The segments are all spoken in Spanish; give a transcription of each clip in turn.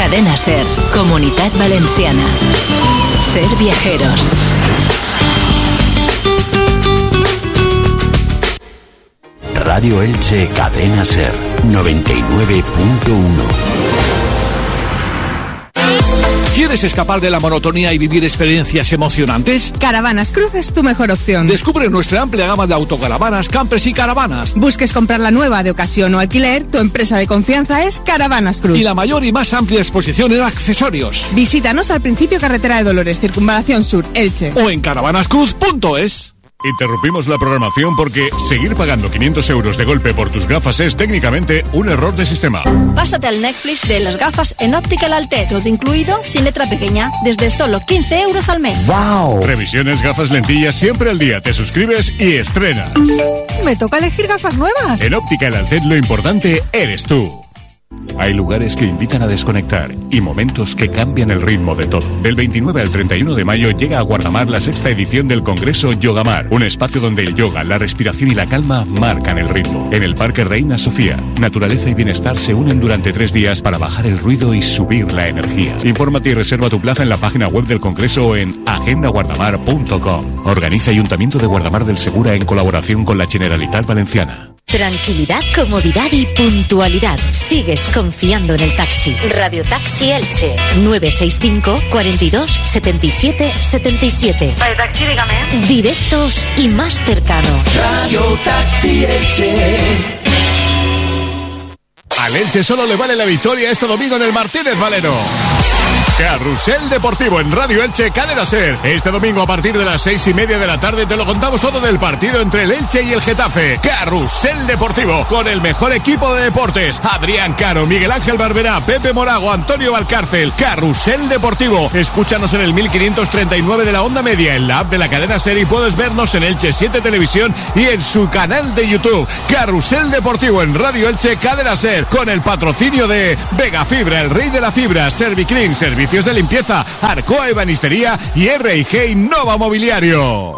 Cadena Ser, Comunitat Valenciana. Ser viajeros. Radio Elche Cadena Ser 99.1. ¿Quieres escapar de la monotonía y vivir experiencias emocionantes? Caravanas Cruz es tu mejor opción. Descubre nuestra amplia gama de autocaravanas, campers y caravanas. Busques comprar la nueva de ocasión o alquiler, tu empresa de confianza es Caravanas Cruz. Y la mayor y más amplia exposición en accesorios. Visítanos al principio Carretera de Dolores, Circunvalación Sur, Elche. O en caravanascruz.es. Interrumpimos la programación porque seguir pagando 500 euros de golpe por tus gafas es técnicamente un error de sistema. Pásate al Netflix de las gafas en Optical Alté, todo incluido, sin letra pequeña, desde solo 15 euros al mes. ¡Wow! Revisiones, gafas, lentillas, siempre al día. Te suscribes y estrena. Me toca elegir gafas nuevas. En Optical Alté lo importante eres tú. Hay lugares que invitan a desconectar y momentos que cambian el ritmo de todo. Del 29 al 31 de mayo llega a Guardamar la 6ª edición del Congreso Yogamar, un espacio donde el yoga, la respiración y la calma marcan el ritmo. En el Parque Reina Sofía, naturaleza y bienestar se unen durante 3 días para bajar el ruido y subir la energía. Infórmate y reserva tu plaza en la página web del Congreso o en agendaguardamar.com. Organiza Ayuntamiento de Guardamar del Segura en colaboración con la Generalitat Valenciana. Tranquilidad, comodidad y puntualidad. Sigues confiando en el taxi. Radio Taxi Elche 965 42 77 77. ¿Para el taxi, dígame? Directos y más cercanos. Radio Taxi Elche. Al Elche solo le vale la victoria este domingo en el Martínez Valero. Carrusel Deportivo en Radio Elche Cadena Ser. Este domingo a partir de las 6:30 de la tarde te lo contamos todo del partido entre el Elche y el Getafe. Carrusel Deportivo con el mejor equipo de deportes. Adrián Caro, Miguel Ángel Barberá, Pepe Morago, Antonio Valcárcel. Carrusel Deportivo. Escúchanos en el 1539 de la onda media, en la app de la Cadena Ser y puedes vernos en Elche 7 Televisión y en su canal de YouTube. Carrusel Deportivo en Radio Elche Cadena Ser con el patrocinio de Vega Fibra, el rey de la fibra, Serviclean, servicios de limpieza, Arcoa Ebanistería y R&G Innova Mobiliario.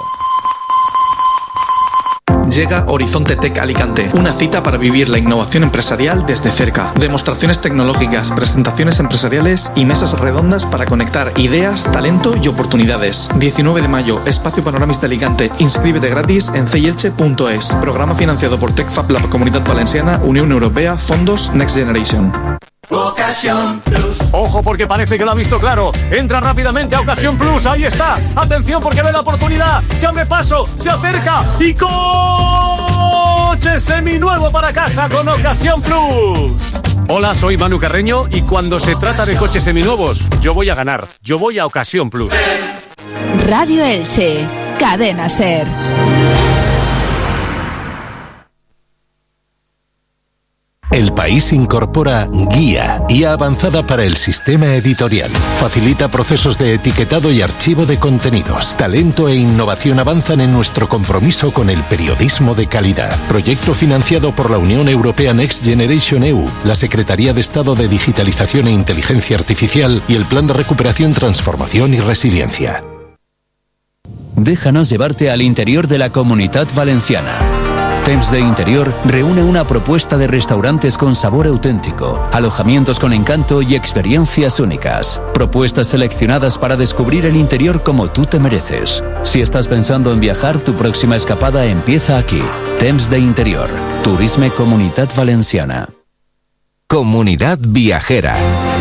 Llega Horizonte Tech Alicante, una cita para vivir la innovación empresarial desde cerca. Demostraciones tecnológicas, presentaciones empresariales y mesas redondas para conectar ideas, talento y oportunidades. 19 de mayo, Espacio Panoramista Alicante. Inscríbete gratis en ceyelche.es. Programa financiado por TechFab, la Comunidad Valenciana, Unión Europea, Fondos Next Generation. Ocasión Plus. Ojo porque parece que lo ha visto claro. Entra rápidamente a Ocasión Plus. Ahí está. Atención porque ve la oportunidad. Se abre paso. Se acerca. Y coche seminuevo para casa con Ocasión Plus. Hola, soy Manu Carreño y cuando se trata de coches seminuevos, yo voy a ganar. Yo voy a Ocasión Plus. Radio Elche, Cadena Ser. El País incorpora Guía avanzada para el sistema editorial. Facilita procesos de etiquetado y archivo de contenidos. Talento e innovación avanzan en nuestro compromiso con el periodismo de calidad. Proyecto financiado por la Unión Europea Next Generation EU, la Secretaría de Estado de Digitalización e Inteligencia Artificial y el Plan de Recuperación, Transformación y Resiliencia. Déjanos llevarte al interior de la Comunitat Valenciana. Temps de Interior reúne una propuesta de restaurantes con sabor auténtico, alojamientos con encanto y experiencias únicas. Propuestas seleccionadas para descubrir el interior como tú te mereces. Si estás pensando en viajar, tu próxima escapada empieza aquí. Temps de Interior. Turisme Comunitat Valenciana. Comunidad Viajera.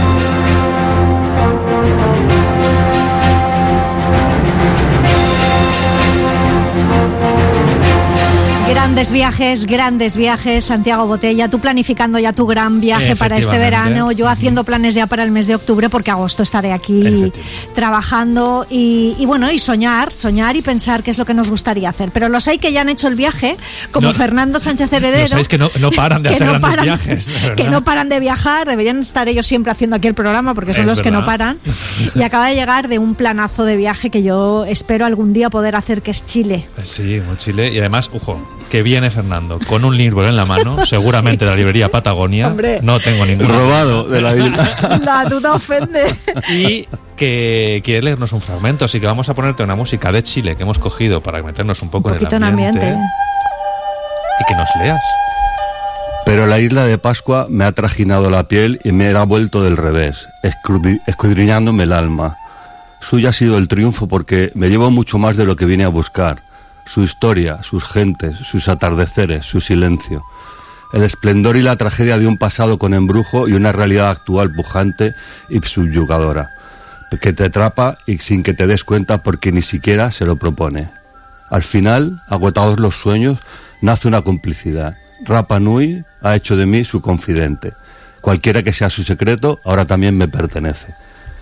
Grandes viajes, Santiago Botella, tú planificando ya tu gran viaje para este verano, yo haciendo planes ya para el mes de octubre porque agosto estaré aquí trabajando y bueno, y soñar y pensar qué es lo que nos gustaría hacer, pero los hay que ya han hecho el viaje, como Fernando Sánchez Heredero, sabéis que no paran de hacer grandes viajes, que no paran de viajar, deberían estar ellos siempre haciendo aquí el programa porque son los que no paran, y acaba de llegar de un planazo de viaje que yo espero algún día poder hacer, que es Chile. Sí, un Chile, y además, ojo, que viene Fernando con un libro en la mano, seguramente la librería Patagonia. Hombre. No tengo ningún robado de la Biblia. La duda ofende. Y que quiere leernos un fragmento, así que vamos a ponerte una música de Chile que hemos cogido para meternos un poco en el ambiente. Y que nos leas. Pero la isla de Pascua me ha trajinado la piel y me ha vuelto del revés, escudriñándome el alma. Suyo ha sido el triunfo porque me llevo mucho más de lo que vine a buscar. Su historia, sus gentes, sus atardeceres, su silencio. El esplendor y la tragedia de un pasado con embrujo y una realidad actual pujante y subyugadora, que te atrapa y sin que te des cuenta porque ni siquiera se lo propone. Al final, agotados los sueños, nace una complicidad. Rapa Nui ha hecho de mí su confidente. Cualquiera que sea su secreto, ahora también me pertenece.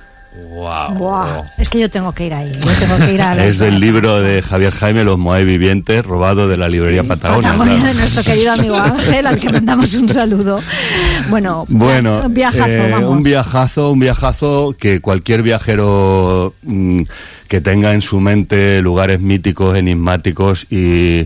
Wow. Es que yo tengo que ir ahí. Es del libro de Javier Jaime, Los Moai Vivientes, robado de la librería Patagonia. Claro. De nuestro querido amigo Ángel, al que mandamos un saludo. Bueno, un viajazo, un viajazo que cualquier viajero que tenga en su mente lugares míticos, enigmáticos y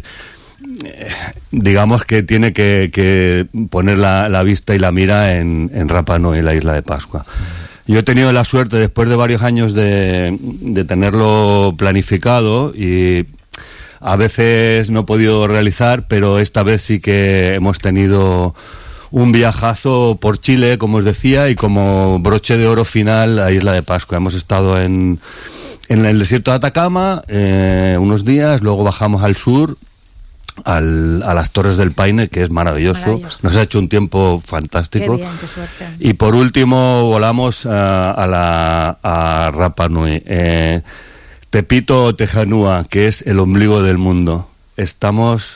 digamos que tiene que poner la vista y la mira en Rapa Nui, en la isla de Pascua. Yo he tenido la suerte, después de varios años de tenerlo planificado, y a veces no he podido realizar, pero esta vez sí que hemos tenido un viajazo por Chile, como os decía, y como broche de oro final a Isla de Pascua. Hemos estado en el desierto de Atacama unos días, luego bajamos al sur, a las Torres del Paine, que es maravilloso. Nos ha hecho un tiempo fantástico. Qué bien, qué suerte. Y por último volamos a Rapa Nui, Tepito o Tejanúa, que es el ombligo del mundo. Estamos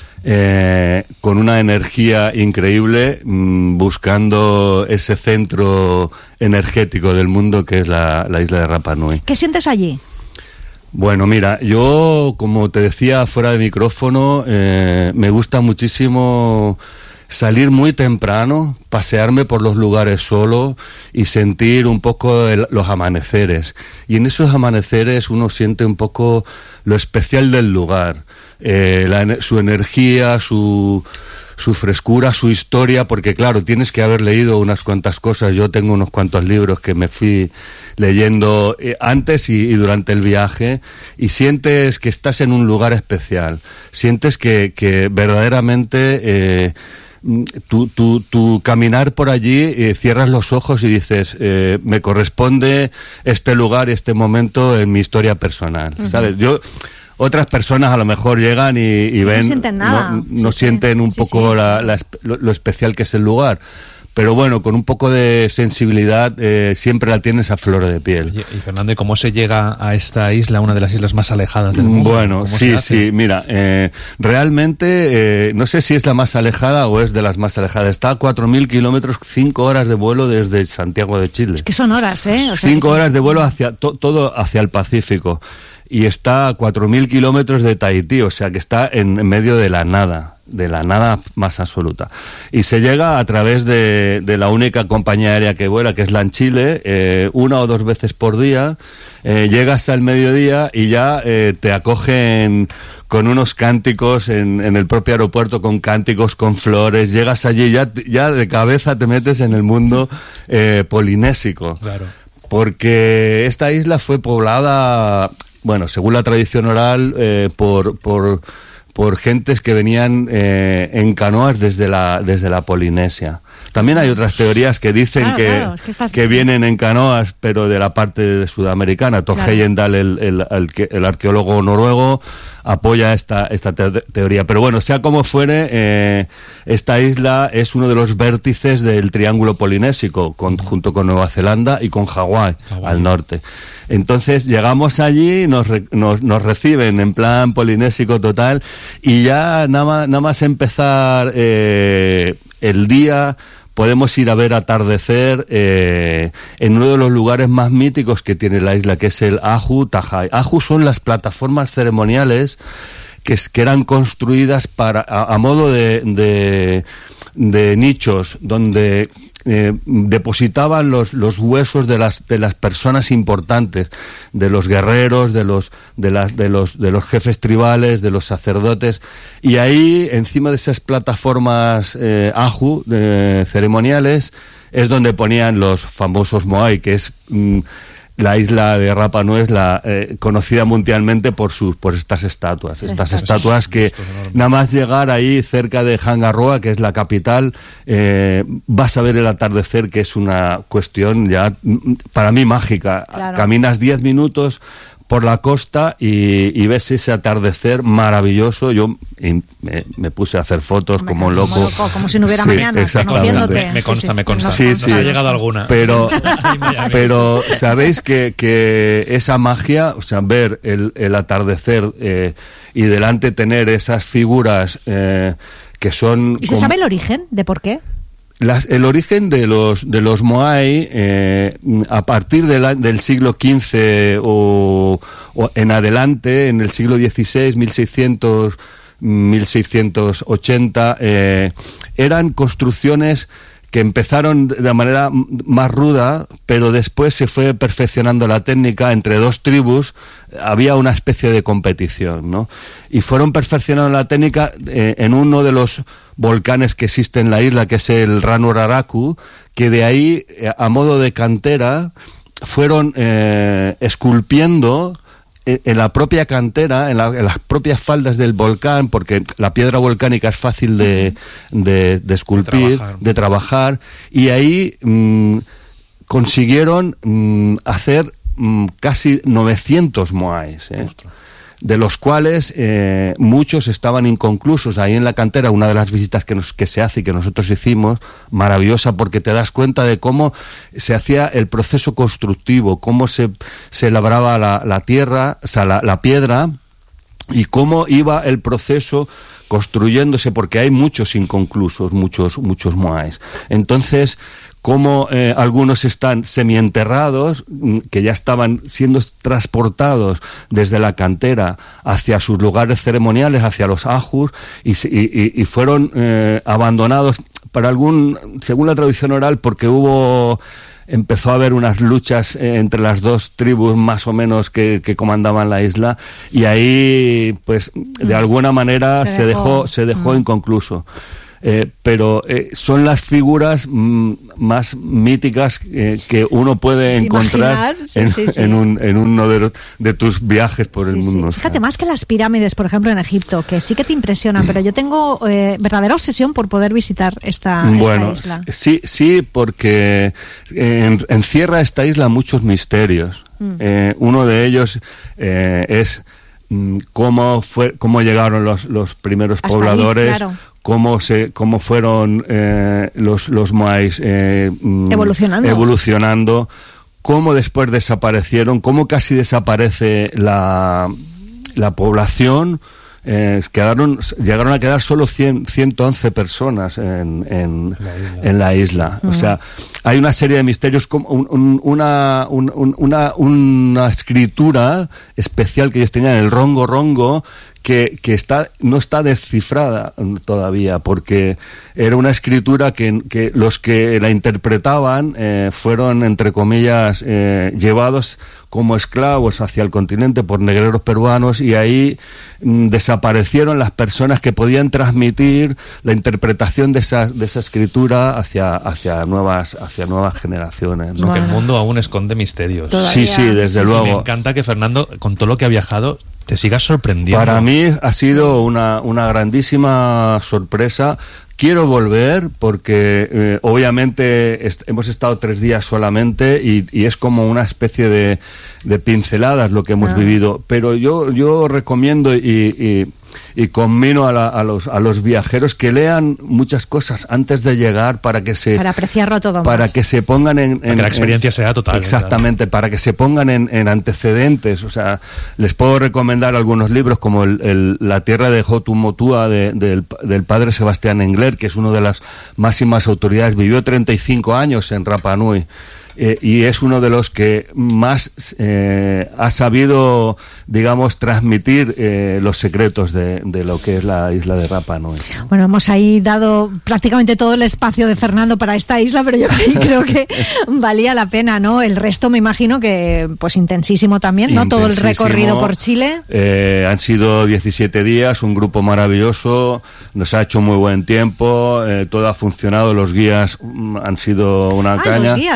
con una energía increíble, buscando ese centro energético del mundo que es la isla de Rapa Nui. ¿Qué sientes allí? Bueno, mira, yo, como te decía fuera de micrófono, me gusta muchísimo salir muy temprano, pasearme por los lugares solo y sentir un poco los amaneceres. Y en esos amaneceres uno siente un poco lo especial del lugar, su energía, su frescura, su historia, porque claro, tienes que haber leído unas cuantas cosas. Yo tengo unos cuantos libros que me fui leyendo antes y durante el viaje, y sientes que estás en un lugar especial, sientes que verdaderamente tu caminar por allí, cierras los ojos y dices, me corresponde este lugar, este momento en mi historia personal, ¿sabes? Otras personas a lo mejor llegan y ven, no sienten nada. No sienten un poco lo especial que es el lugar. Pero bueno, con un poco de sensibilidad siempre la tienes a flor de piel. Y Fernando, ¿cómo se llega a esta isla, una de las islas más alejadas del mundo? Bueno, sí, mira, realmente no sé si es la más alejada o es de las más alejadas. Está a 4.000 kilómetros, 5 horas de vuelo desde Santiago de Chile. Es que son horas, ¿eh? O sea, 5 horas de vuelo hacia todo hacia el Pacífico. Y está a 4.000 kilómetros de Tahití, o sea que está en medio de la nada más absoluta. Y se llega a través de la única compañía aérea que vuela, que es LAN-Chile, 1 o 2 veces por día. Llegas al mediodía y ya te acogen con unos cánticos en el propio aeropuerto, con cánticos, con flores. Llegas allí, ya de cabeza te metes en el mundo polinésico. Claro. Porque esta isla fue poblada, bueno, según la tradición oral, por gentes que venían en canoas desde la Polinesia. También hay otras teorías que dicen que vienen en canoas, pero de la parte sudamericana. Thor Heyerdahl, el arqueólogo noruego, apoya esta teoría. Pero bueno, sea como fuere, esta isla es uno de los vértices del triángulo polinésico, junto con Nueva Zelanda y con Hawái al norte. Entonces llegamos allí, nos reciben en plan polinésico total, y ya nada más empezar el día, podemos ir a ver atardecer en uno de los lugares más míticos que tiene la isla, que es el Ahu Tajai. Ahu son las plataformas ceremoniales que eran construidas a modo de nichos, donde depositaban los huesos de las personas importantes, de los guerreros, de los jefes tribales, de los sacerdotes, y ahí encima de esas plataformas Ahu ceremoniales es donde ponían los famosos Moai, que es la isla de Rapa Nui es la conocida mundialmente por estas estatuas. Estas estatuas que nada más llegar ahí cerca de Hangaroa, que es la capital, vas a ver el atardecer, que es una cuestión ya para mí mágica. Claro. Caminas 10 minutos por la costa y ves ese atardecer maravilloso. Yo me puse a hacer fotos como un loco. Como si no hubiera mañana. Exactamente. Me consta. Sí. Ha llegado alguna. Pero sabéis que esa magia, o sea, ver el atardecer y delante tener esas figuras que son... ¿Y se sabe el origen de por qué? El origen de los Moai a partir del siglo XV o en adelante, en el siglo XVI, 1680, eran construcciones que empezaron de manera más ruda, pero después se fue perfeccionando la técnica entre dos tribus. Había una especie de competición, ¿no? Y fueron perfeccionando la técnica en uno de los volcanes que existe en la isla, que es el Ranuraraku, que de ahí, a modo de cantera, fueron esculpiendo en la propia cantera, en las propias faldas del volcán, porque la piedra volcánica es fácil de esculpir, de trabajar, y ahí consiguieron hacer casi 900 moais, de los cuales muchos estaban inconclusos. Ahí en la cantera, una de las visitas que se hace y que nosotros hicimos, maravillosa, porque te das cuenta de cómo se hacía el proceso constructivo, cómo se labraba la tierra, o sea, la piedra, y cómo iba el proceso construyéndose, porque hay muchos inconclusos, muchos moais. Entonces, como algunos están semienterrados, que ya estaban siendo transportados desde la cantera hacia sus lugares ceremoniales, hacia los ajus, y fueron abandonados según la tradición oral, porque empezó a haber unas luchas entre las dos tribus más o menos que comandaban la isla, y ahí pues de alguna manera se dejó inconcluso. Pero son las figuras más míticas que uno puede encontrar en uno de tus viajes por el mundo. Fíjate, más que las pirámides, por ejemplo, en Egipto, que sí que te impresionan, pero yo tengo verdadera obsesión por poder visitar esta isla. Sí, porque encierra esta isla muchos misterios. Uno de ellos es cómo llegaron los primeros pobladores. Ahí, claro. Cómo fueron los moais evolucionando, cómo después desaparecieron, cómo casi desaparece la población. Llegaron a quedar solo 111 personas en la isla. O sea, hay una serie de misterios, como una escritura especial que ellos tenían, el rongo, que no está descifrada todavía, porque era una escritura que los que la interpretaban fueron, entre comillas, llevados como esclavos hacia el continente por negreros peruanos, y ahí desaparecieron las personas que podían transmitir la interpretación de esa escritura hacia nuevas generaciones, ¿no? Que el mundo aún esconde misterios. Sí, desde luego. Me encanta que Fernando, con todo lo que ha viajado, te sigas sorprendiendo. Para mí ha sido una grandísima sorpresa. Quiero volver porque obviamente hemos estado 3 días solamente y es como una especie de pinceladas lo que hemos vivido, pero yo recomiendo y conmino a los viajeros que lean muchas cosas antes de llegar para apreciarlo todo para más. Que se pongan para que la experiencia sea total. Exactamente, para que se pongan en antecedentes. O sea, les puedo recomendar algunos libros como La tierra de Hotumotua del padre Sebastián Engler, que es uno de las máximas autoridades. Vivió 35 años en Rapa Nui. Y es uno de los que más ha sabido, digamos, transmitir los secretos de lo que es la isla de Rapa Nui. Bueno, hemos ahí dado prácticamente todo el espacio de Fernando para esta isla, pero yo creo que valía la pena, ¿no? El resto me imagino que pues intensísimo también, ¿no? Todo el recorrido por Chile. Han sido 17 días, un grupo maravilloso, nos ha hecho muy buen tiempo, todo ha funcionado, los guías han sido una caña. Los guías, tenemos un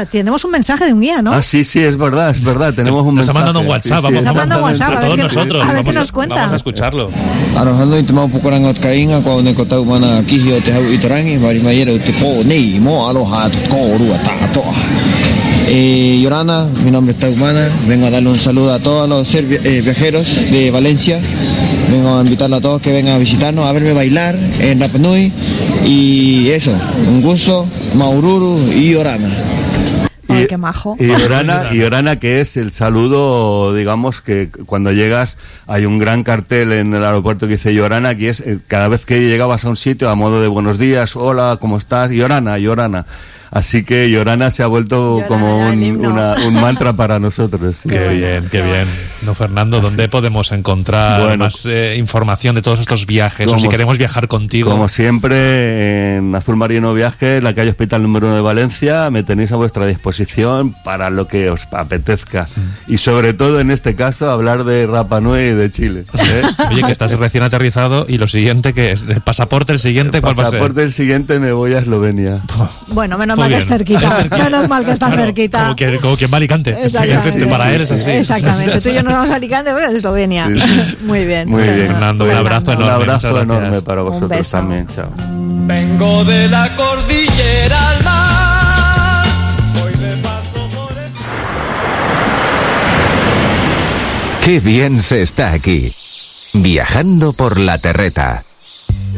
un mensaje de un guía, ¿no? Ah, sí, es verdad. Tenemos un mensaje. Nos ha mandado un WhatsApp, sí, vamos a mandando WhatsApp, todos nosotros. A ver qué nos cuenta. Vamos a escucharlo. Arojando y tomamos poco en Otcaína cuando encontramos mana aquí yo te hago itorangi marimayero te po nei mo aloha koru atato. Yorana, mi nombre es Taumana, vengo a darle un saludo a todos los viajeros de Valencia. Vengo a invitarlos a todos que vengan a visitarnos, a verme bailar en Rapa Nui. Y eso, un gusto, Maururu y Yorana. Ay, qué majo. Y Yorana, que es el saludo, digamos, que cuando llegas hay un gran cartel en el aeropuerto que dice Yorana, que es cada vez que llegabas a un sitio a modo de buenos días, hola, ¿cómo estás? Yorana. Así que Yorana se ha vuelto como un mantra para nosotros. Sí. Qué bien. No, Fernando, ¿dónde podemos encontrar más información de todos estos viajes? O si queremos viajar contigo. Como siempre, en Azul Marino Viajes, la calle Hospital número 1 de Valencia, me tenéis a vuestra disposición para lo que os apetezca. Y sobre todo, en este caso, hablar de Rapa Nui y de Chile. Oye, que estás recién aterrizado y lo siguiente que es, el pasaporte siguiente, ¿cuál va a ser? El pasaporte siguiente me voy a Eslovenia. Bueno, menos mal que es cerquita. Menos mal que está cerquita. Como quien va a Alicante. Para él es así. Exactamente. Tú y yo nos vamos a Alicante, pero es Eslovenia. Sí. Muy bien. Fernando, un abrazo enorme. Un abrazo enorme para vosotros también. Chao. Vengo de la cordillera al mar. Hoy me paso por el... Qué bien se está aquí. Viajando por la terreta.